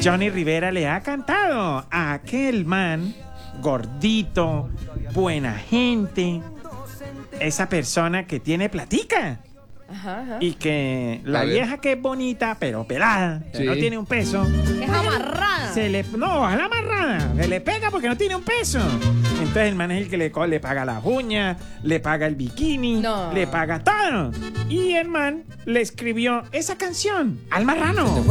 Johnny Rivera le ha cantado a aquel man gordito, buena gente, esa persona que tiene platica. Ajá. Y que la vieja que es bonita, pero pelada, que no tiene un peso. Es amarrada. No, es la amarrada. Se le pega porque no tiene un peso. Entonces el man es el que le paga las uñas, le paga el bikini, le paga todo. Y el man le escribió esa canción al marrano.